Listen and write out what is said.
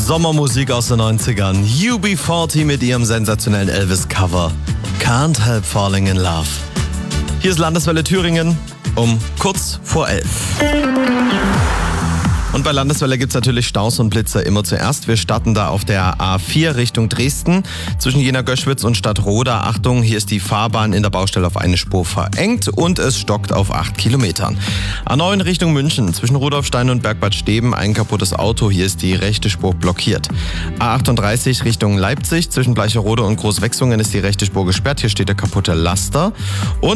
Sommermusik aus den 90ern. UB40 mit ihrem sensationellen Elvis-Cover Can't Help Falling in Love. Hier ist Landeswelle Thüringen um kurz vor 11. Und bei Landeswelle gibt es natürlich Staus und Blitzer immer zuerst. Wir starten da auf der A4 Richtung Dresden zwischen Jena-Göschwitz und Stadtroda. Achtung, hier ist die Fahrbahn in der Baustelle auf eine Spur verengt und es stockt auf 8 Kilometern. A9 Richtung München zwischen Rudolfstein und Bergbad Steben ein kaputtes Auto. Hier ist die rechte Spur blockiert. A38 Richtung Leipzig zwischen Bleicherode und Großwechsungen ist die rechte Spur gesperrt. Hier steht der kaputte Laster. Und